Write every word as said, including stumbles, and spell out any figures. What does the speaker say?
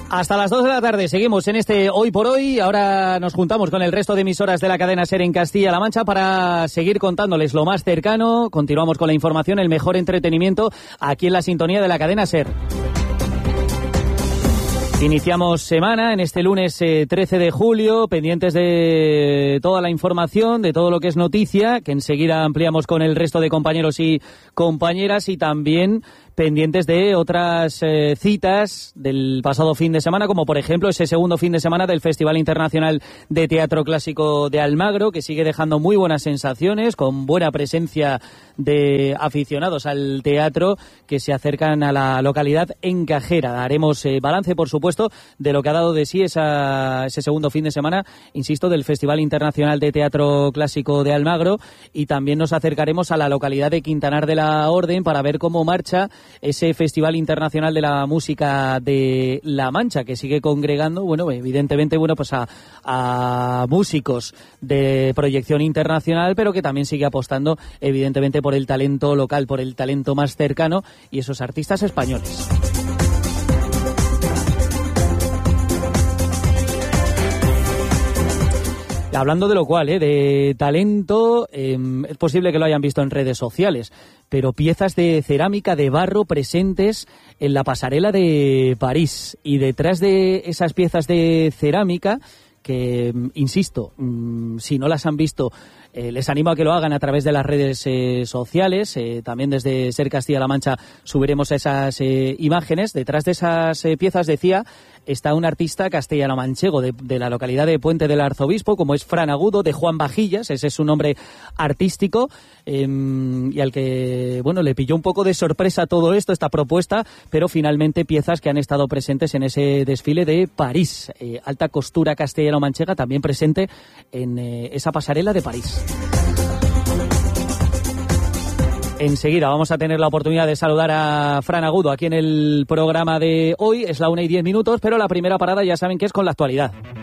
Hasta las dos de la tarde seguimos en este Hoy por Hoy. Ahora nos juntamos con el resto de emisoras de la cadena SER en Castilla-La Mancha para seguir contándoles lo más cercano. Continuamos con la información, el mejor entretenimiento aquí en la sintonía de la cadena SER. Iniciamos semana en este lunes eh, trece de julio, pendientes de toda la información, de todo lo que es noticia, que enseguida ampliamos con el resto de compañeros y compañeras, y también pendientes de otras eh, citas del pasado fin de semana, como por ejemplo ese segundo fin de semana del Festival Internacional de Teatro Clásico de Almagro, que sigue dejando muy buenas sensaciones, con buena presencia de aficionados al teatro que se acercan a la localidad encajera. Haremos eh, balance, por supuesto, de lo que ha dado de sí esa, ese segundo fin de semana, insisto, del Festival Internacional de Teatro Clásico de Almagro, y también nos acercaremos a la localidad de Quintanar de la Orden para ver cómo marcha ese Festival Internacional de la Música de La Mancha, que sigue congregando, bueno, evidentemente, bueno, pues a, a músicos de proyección internacional, pero que también sigue apostando, evidentemente, por el talento local, por el talento más cercano y esos artistas españoles. Hablando de lo cual, ¿eh? de talento, eh, es posible que lo hayan visto en redes sociales, pero piezas de cerámica de barro presentes en la pasarela de París. Y detrás de esas piezas de cerámica, que, insisto, si no las han visto, eh, les animo a que lo hagan a través de las redes eh, sociales. Eh, también desde SER Castilla-La Mancha subiremos esas eh, imágenes. Detrás de esas eh, piezas, decía, está un artista castellano-manchego de, de la localidad de Puente del Arzobispo, como es Fran Agudo, de Juan Vajillas, ese es su nombre artístico, eh, y al que, bueno, le pilló un poco de sorpresa todo esto, esta propuesta, pero finalmente piezas que han estado presentes en ese desfile de París. Eh, alta costura castellano-manchega también presente en eh, esa pasarela de París. Enseguida vamos a tener la oportunidad de saludar a Fran Agudo aquí en el programa de hoy. Es la una y diez minutos, pero la primera parada ya saben que es con la actualidad.